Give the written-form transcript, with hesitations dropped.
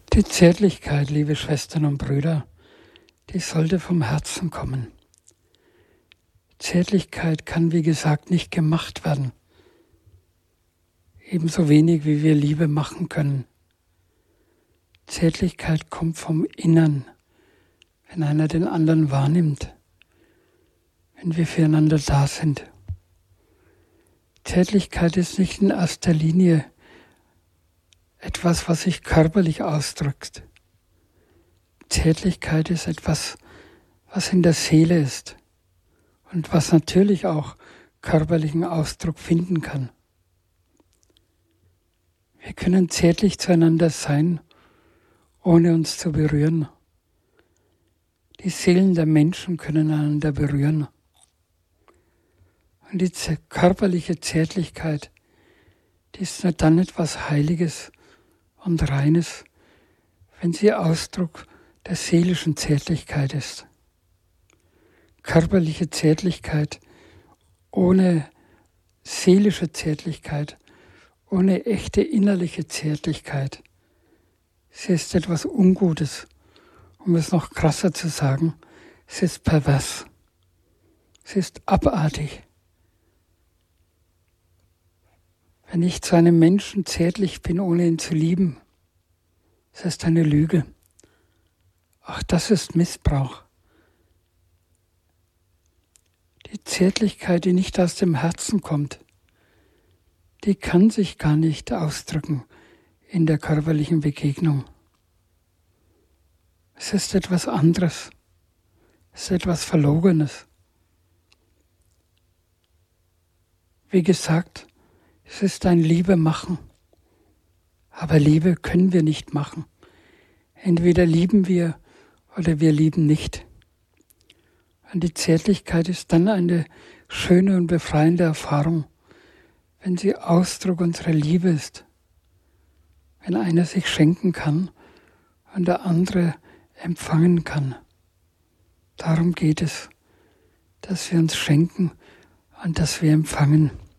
Die Zärtlichkeit, liebe Schwestern und Brüder, die sollte vom Herzen kommen. Zärtlichkeit kann, wie gesagt, nicht gemacht werden. Ebenso wenig, wie wir Liebe machen können. Zärtlichkeit kommt vom Innern, wenn einer den anderen wahrnimmt, wenn wir füreinander da sind. Zärtlichkeit ist nicht in erster Linie etwas, was sich körperlich ausdrückt. Zärtlichkeit ist etwas, was in der Seele ist und was natürlich auch körperlichen Ausdruck finden kann. Wir können zärtlich zueinander sein, ohne uns zu berühren. Die Seelen der Menschen können einander berühren. Und die körperliche Zärtlichkeit, die ist nur dann etwas Heiliges und Reines, wenn sie Ausdruck der seelischen Zärtlichkeit ist. Körperliche Zärtlichkeit ohne seelische Zärtlichkeit, ohne echte innerliche Zärtlichkeit, sie ist etwas Ungutes. Um es noch krasser zu sagen, sie ist pervers. Sie ist abartig. Wenn ich zu einem Menschen zärtlich bin, ohne ihn zu lieben, das ist eine Lüge. Auch das ist Missbrauch. Die Zärtlichkeit, die nicht aus dem Herzen kommt, die kann sich gar nicht ausdrücken in der körperlichen Begegnung. Es ist etwas anderes. Es ist etwas Verlogenes. Wie gesagt, es ist ein Liebe machen. Aber Liebe können wir nicht machen. Entweder lieben wir oder wir lieben nicht. Und die Zärtlichkeit ist dann eine schöne und befreiende Erfahrung, wenn sie Ausdruck unserer Liebe ist. Wenn einer sich schenken kann und der andere empfangen kann. Darum geht es, dass wir uns schenken und dass wir empfangen.